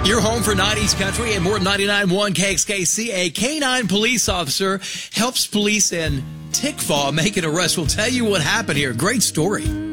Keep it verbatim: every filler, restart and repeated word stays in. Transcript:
You're home for nineties country and more than ninety-nine point one K X K C. A K nine police officer helps police in Tickfaw make an arrest. We'll tell you what happened here. Great story.